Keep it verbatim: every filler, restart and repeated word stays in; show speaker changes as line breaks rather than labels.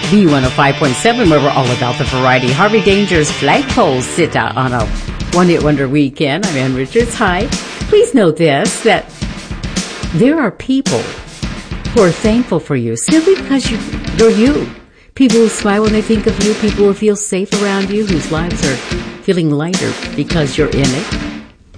B one oh five point seven, where we're all about the variety. Harvey Danger's Flagpole Sitta on a one-hit wonder weekend. I'm Ann Richards. Hi. Please know this, that there are people who are thankful for you simply because you, they're you. People who smile when they think of you, people who feel safe around you, whose lives are feeling lighter because you're in it.